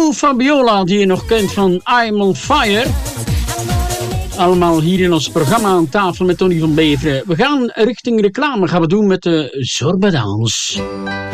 Lou Fabiola, die je nog kent van I'm on Fire. Allemaal hier in ons programma aan tafel met Tony van Beveren. We gaan richting reclame, gaan we doen met de Zorbedans.